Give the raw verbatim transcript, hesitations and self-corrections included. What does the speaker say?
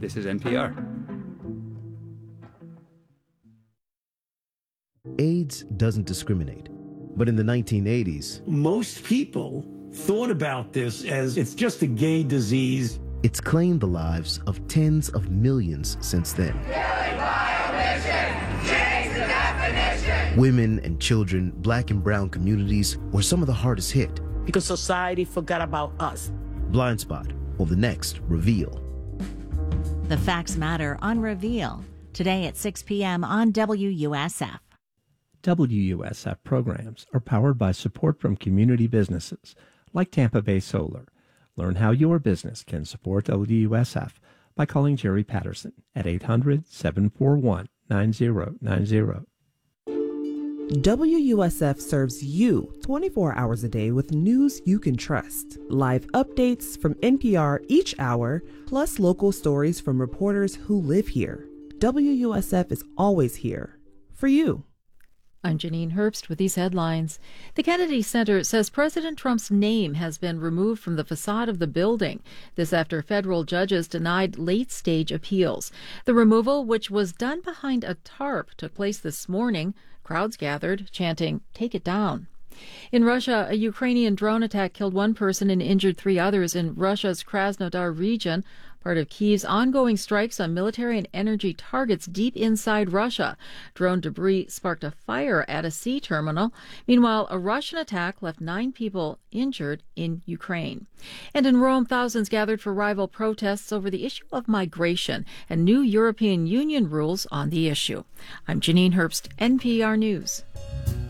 This is N P R. AIDS doesn't discriminate. But in the nineteen eighties, most people thought about this as it's just a gay disease. It's claimed the lives of tens of millions since then. Killing by omission! Change the definition! Women and children, black and brown communities were some of the hardest hit. Because society forgot about us. Blind Spot, or the next Reveal. The Facts Matter on Reveal, today at six p.m. on W U S F. W U S F programs are powered by support from community businesses like Tampa Bay Solar. Learn how your business can support W U S F by calling Jerry Patterson at eight hundred, seven four one, nine zero nine zero. W U S F serves you twenty-four hours a day with news you can trust. Live updates from N P R each hour, plus local stories from reporters who live here. W U S F is always here for you. I'm Janine Herbst with these headlines. The Kennedy Center says President Trump's name has been removed from the facade of the building. This after federal judges denied late-stage appeals. The removal, which was done behind a tarp, took place this morning. Crowds gathered, chanting, "Take it down." In Russia, a Ukrainian drone attack killed one person and injured three others in Russia's Krasnodar region, part of Kyiv's ongoing strikes on military and energy targets deep inside Russia. Drone debris sparked a fire at a sea terminal. Meanwhile, a Russian attack left nine people injured in Ukraine. And in Rome, thousands gathered for rival protests over the issue of migration and new European Union rules on the issue. I'm Janine Herbst, N P R News.